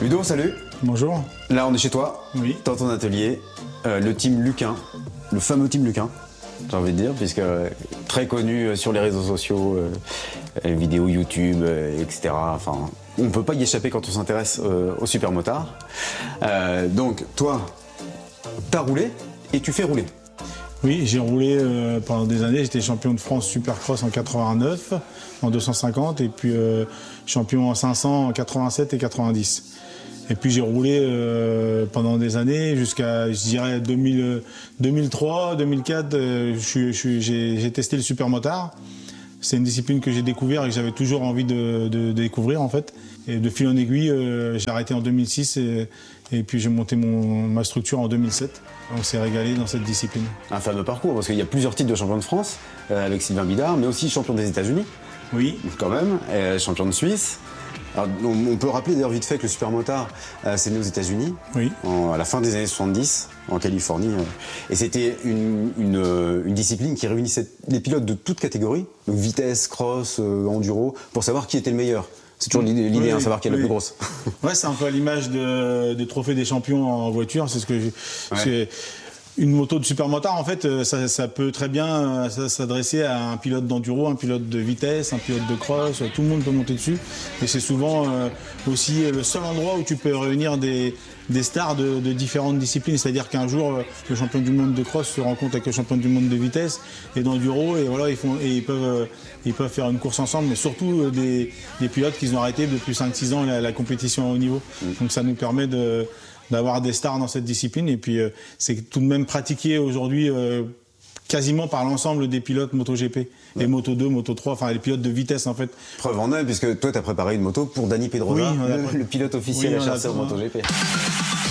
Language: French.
Ludo, salut. Bonjour. Là, on est chez toi, Oui. dans ton atelier, le team Luquin, le fameux team Luquin, j'ai envie de dire, puisque très connu sur les réseaux sociaux, vidéos YouTube, etc. Enfin, on ne peut pas y échapper quand on s'intéresse aux supermotards. Donc, toi, t'as roulé et tu fais rouler. Oui, j'ai roulé pendant des années. J'étais champion de France Supercross en 89, en 250, et puis champion en 500 en 87 et 90. Et puis j'ai roulé pendant des années jusqu'à, je dirais, 2003, 2004. J'ai testé le supermotard. C'est une discipline que j'ai découvert et que j'avais toujours envie de découvrir en fait. Et de fil en aiguille, j'ai arrêté en 2006 et puis j'ai monté ma structure en 2007. On s'est régalé dans cette discipline. Un fameux parcours, parce qu'il y a plusieurs titres de champion de France avec Sylvain Bidard, mais aussi champion des États-Unis. Oui. Quand même, champion de Suisse. Alors, on peut rappeler d'ailleurs vite fait que le supermotard, c'est né aux États-Unis, Oui. à la fin des années 70, en Californie. Et c'était une discipline qui réunissait les pilotes de toutes catégories, donc vitesse, cross, enduro, pour savoir qui était le meilleur. C'est toujours l'idée, Oui, savoir qui est la plus grosse. Ouais, c'est un peu à l'image de trophée des champions en voiture. C'est ce que c'est une moto de supermotard. En fait, ça peut très bien s'adresser à un pilote d'enduro, un pilote de vitesse, un pilote de cross. Tout le monde peut monter dessus. Et c'est souvent aussi le seul endroit où tu peux réunir des stars de différentes disciplines. C'est-à-dire qu'un jour, le champion du monde de cross se rencontre avec le champion du monde de vitesse et d'enduro. Et voilà, ils peuvent faire une course ensemble, mais surtout des pilotes qui ont arrêté depuis 5-6 ans la compétition à haut niveau. Donc ça nous permet d'avoir des stars dans cette discipline. Et puis c'est tout de même pratiqué aujourd'hui quasiment par l'ensemble des pilotes MotoGP. Et Moto 2, Moto 3, enfin les pilotes de vitesse en fait. Preuve en est, puisque toi tu as préparé une moto pour Dani Pedrosa, Oui, le pilote officiel HRC au MotoGP.